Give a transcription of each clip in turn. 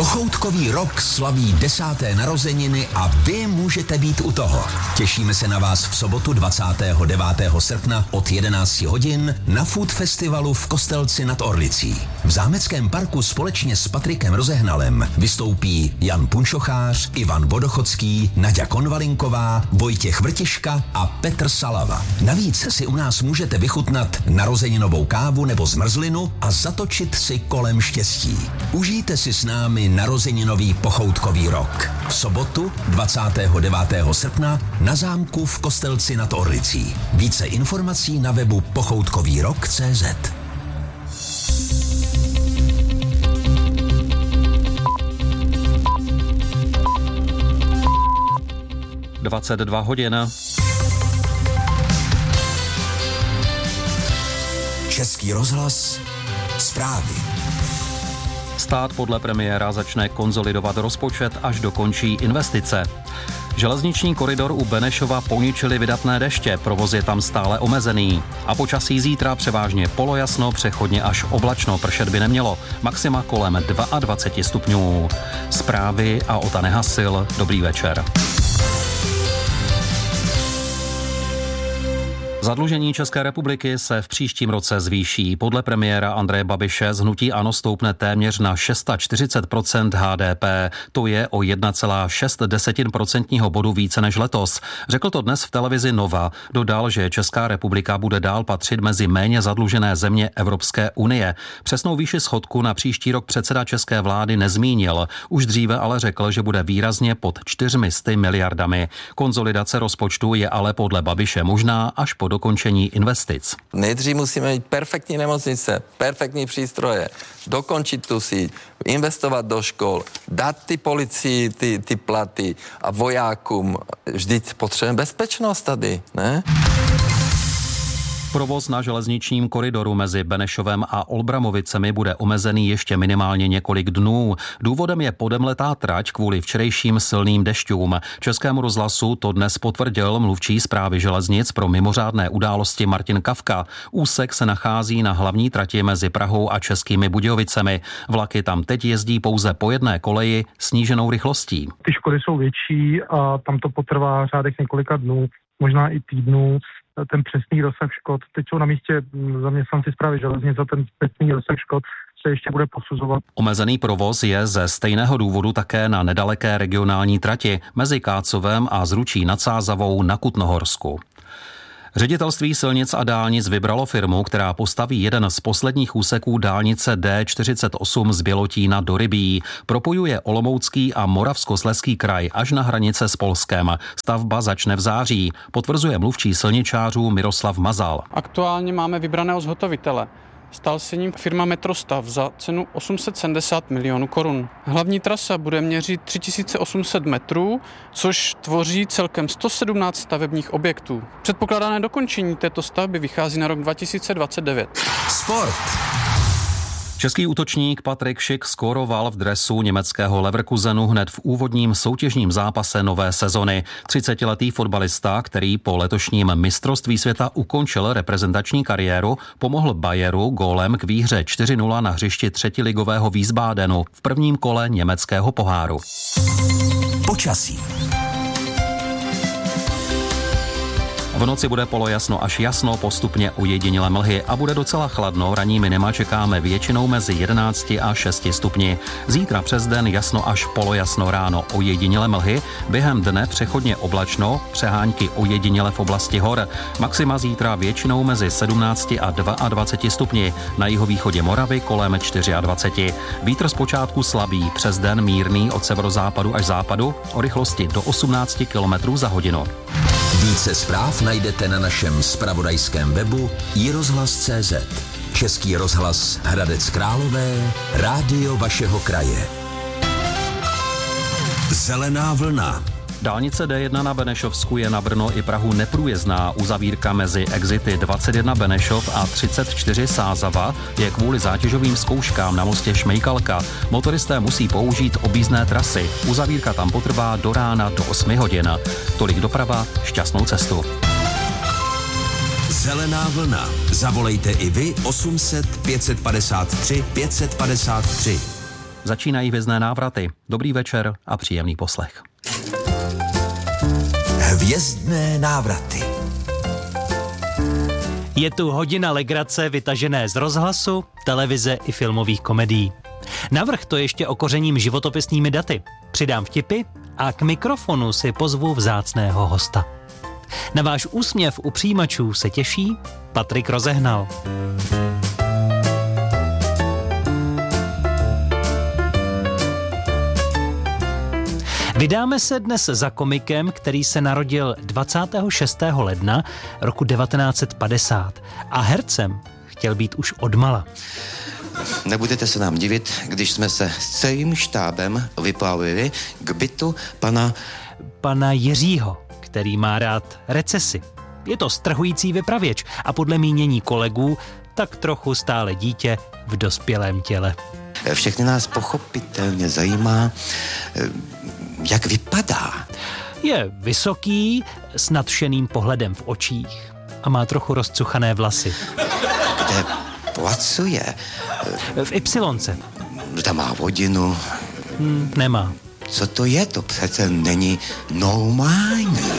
Pochoutkový rok slaví 10. narozeniny a vy můžete být u toho. Těšíme se na vás v sobotu 29. srpna od 11 hodin na Food Festivalu v Kostelci nad Orlicí. V Zámeckém parku společně s Patrikem Rozehnalem vystoupí Jan Punčochář, Ivan Vodochodský, Naďa Konvalinková, Vojtěch Vrtiška a Petr Salava. Navíc si u nás můžete vychutnat narozeninovou kávu nebo zmrzlinu a zatočit si kolem štěstí. Užijte si s námi narozeninový pochoutkový rok. V sobotu 29. srpna na zámku v Kostelci nad Orlicí. Více informací na webu pochoutkovýrok.cz. (22 hodin). Český rozhlas, zprávy. Stát podle premiéra začne konsolidovat rozpočet, až dokončí investice. Železniční koridor u Benešova poničily vydatné deště, provoz je tam stále omezený. A počasí zítra převážně polojasno, přechodně až oblačno, pršet by nemělo. Maxima kolem 22 stupňů. Zprávy a Ota Nehasil. Dobrý večer. Zadlužení České republiky se v příštím roce zvýší. Podle premiéra Andreje Babiše z hnutí ANO stoupne téměř na 640% HDP. To je o 1,6% bodu více než letos. Řekl to dnes v televizi Nova. Dodal, že Česká republika bude dál patřit mezi méně zadlužené země Evropské unie. Přesnou výši schodku na příští rok předseda české vlády nezmínil. Už dříve ale řekl, že bude výrazně pod 400 miliardami. Konsolidace rozpočtu je ale podle Babiše možná až po dokončení investic. Nejdřív musíme mít perfektní nemocnice, perfektní přístroje, dokončit tu síť, investovat do škol, dát ty policii ty platy a vojákům. Vždyť potřebujeme bezpečnost tady, ne? Provoz na železničním koridoru mezi Benešovem a Olbramovicemi bude omezený ještě minimálně několik dnů. Důvodem je podemletá trať kvůli včerejším silným dešťům. Českému rozhlasu to dnes potvrdil mluvčí Správy železnic pro mimořádné události Martin Kafka. Úsek se nachází na hlavní trati mezi Prahou a Českými Budějovicemi. Vlaky tam teď jezdí pouze po jedné koleji sníženou rychlostí. Ty škody jsou větší a tam to potrvá řádech několika dnů, možná i týdnů. Ten přesný rozsah škod. Teď jsou na místě zaměstnanci Správy železnic a ten přesný rozsah škod se ještě bude posuzovat. Omezený provoz je ze stejného důvodu také na nedaleké regionální trati mezi Kácovem a Zručí nad Sázavou na Kutnohorsku. Ředitelství silnic a dálnic vybralo firmu, která postaví jeden z posledních úseků dálnice D48 z Bělotína do Rybí. Propojuje Olomoucký a Moravskoslezský kraj až na hranice s Polskem. Stavba začne v září, potvrzuje mluvčí silničářů Miroslav Mazal. Aktuálně máme vybraného zhotovitele. Stal se ním firma Metrostav za cenu 870 milionů korun. Hlavní trasa bude měřit 3800 metrů, což tvoří celkem 117 stavebních objektů. Předpokládané dokončení této stavby vychází na rok 2029. Sport. Český útočník Patrik Schick skóroval v dresu německého Leverkusenu hned v úvodním soutěžním zápase nové sezony. 30letý fotbalista, který po letošním mistrovství světa ukončil reprezentační kariéru, pomohl Bayeru gólem k výhře 4-0 na hřišti třetiligového Wiesbadenu v prvním kole německého poháru. Počasí. V noci bude polojasno až jasno, postupně ujedinělé mlhy a bude docela chladno. Ranní minima čekáme většinou mezi 11 a 6 stupni. Zítra přes den jasno až polojasno, ráno ojedinělé mlhy, během dne přechodně oblačno, přehánky ojedinělé v oblasti hor. Maxima zítra většinou mezi 17 a 22 stupni, na jihovýchodě Moravy kolem 24. Vítr zpočátku slabý, přes den mírný od severozápadu až západu, o rychlosti do 18 km za hodinu. Více zpráv najdete na našem zpravodajském webu iRozhlas.cz. Český rozhlas Hradec Králové, rádio vašeho kraje. Zelená vlna. Dálnice D1 na Benešovsku je na Brno i Prahu neprůjezdná. Uzavírka mezi exity 21 Benešov a 34 Sázava je kvůli zátěžovým zkouškám na mostě Šmejkalka. Motoristé musí použít objízdné trasy. Uzavírka tam potrvá do rána do 8 hodin. Tolik doprava, šťastnou cestu. Zelená vlna. Zavolejte i vy 800 553 553. Začínají Hvězdné návraty. Dobrý večer a příjemný poslech. Hvězdné návraty. Je tu hodina legrace vytažené z rozhlasu, televize i filmových komedií. Navrch to ještě okořením životopisnými daty. Přidám vtipy a k mikrofonu si pozvu vzácného hosta. Na váš úsměv u přijímačů se těší Patrik Rozehnal. Vydáme se dnes za komikem, který se narodil 26. ledna roku 1950 a hercem chtěl být už odmala. Nebudete se nám divit, když jsme se s celým štábem vyplavili k bytu pana Jiřího, který má rád recesi. Je to strhující vypravěč a podle mínění kolegů tak trochu stále dítě v dospělém těle. Všechny nás pochopitelně zajímá, jak vypadá. Je vysoký, s nadšeným pohledem v očích a má trochu rozcuchané vlasy. Kde pracuje? V Ypsilonce. Tam má hodinu. Nemá. Co to je? To přece není normální.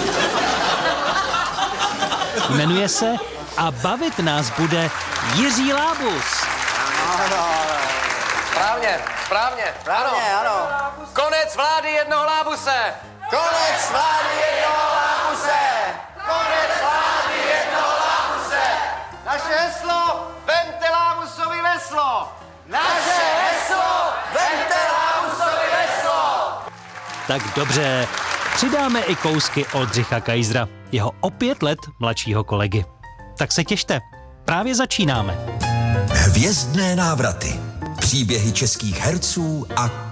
Jmenuje se a bavit nás bude Jiří Lábus. Správně, ano. Konec vlády jednoho Lábuse! Konec vlády jednoho Lábuse! Konec vlády jednoho Lábuse! Naše heslo, vemte Lábusovi veslo! Naše heslo, vemte Lábusovi veslo! Tak dobře, přidáme i kousky Oldřicha Kaisera, jeho o 5 let mladšího kolegy. Tak se těšte, právě začínáme. Hvězdné návraty. Příběhy českých herců a